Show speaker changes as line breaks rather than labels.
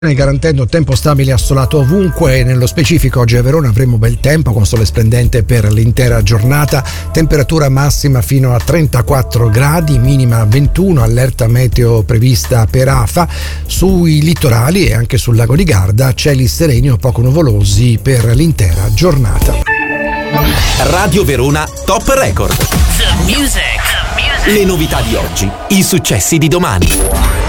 garantendo tempo stabile assolato ovunque. Nello specifico oggi a Verona avremo bel tempo con sole splendente per l'intera giornata, temperatura massima fino a 34 gradi, minima 21, allerta meteo prevista per AFA. Sui litorali e anche sul lago di Garda cieli sereni o poco nuvolosi per l'intera giornata.
Radio Verona Top Record.
The music.
Le novità di oggi, i successi di domani.